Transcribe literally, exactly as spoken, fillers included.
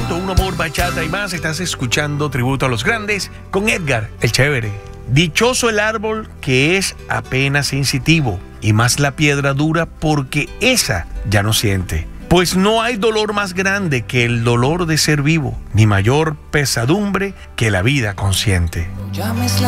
ciento uno Amor, Bachata y más. Estás escuchando Tributo a los Grandes con Edgar, el chévere. Dichoso el árbol que es apenas sensitivo, y más la piedra dura porque esa ya no siente. Pues no hay dolor más grande que el dolor de ser vivo, ni mayor pesadumbre que la vida consciente.